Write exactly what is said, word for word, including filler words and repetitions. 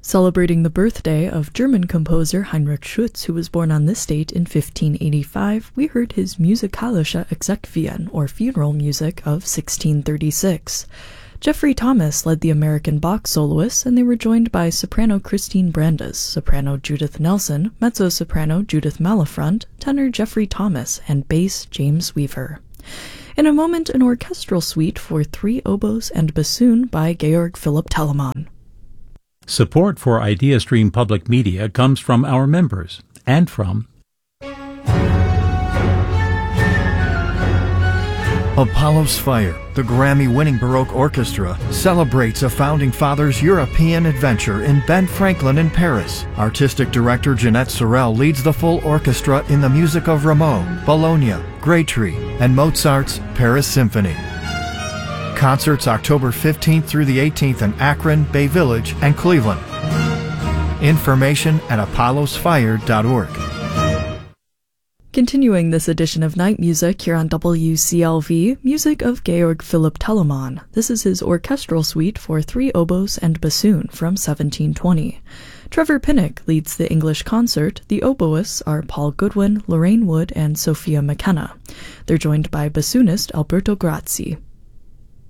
Celebrating the birthday of German composer Heinrich Schütz, who was born on this date in fifteen eighty-five, we heard his Musikalische Exequien, or funeral music, of sixteen thirty-six. Jeffrey Thomas led the American Bach soloists, and they were joined by soprano Christine Brandes, soprano Judith Nelson, mezzo-soprano Judith Malafront, tenor Jeffrey Thomas, and bass James Weaver. In a moment, an orchestral suite for three oboes and bassoon by Georg Philipp Telemann. Support for IdeaStream Public Media comes from our members and from Apollo's Fire, the Grammy-winning Baroque Orchestra, celebrates a Founding Fathers' European adventure in Ben Franklin in Paris. Artistic director Jeanette Sorel leads the full orchestra in the music of Rameau, Bologna, Grétry, and Mozart's Paris Symphony. Concerts October fifteenth through the eighteenth in Akron, Bay Village, and Cleveland. Information at apollos fire dot org. Continuing this edition of Night Music here on W C L V, music of Georg Philipp Telemann. This is his orchestral suite for three oboes and bassoon from seventeen twenty. Trevor Pinnock leads the English concert. The oboists are Paul Goodwin, Lorraine Wood, and Sophia McKenna. They're joined by bassoonist Alberto Grazzi.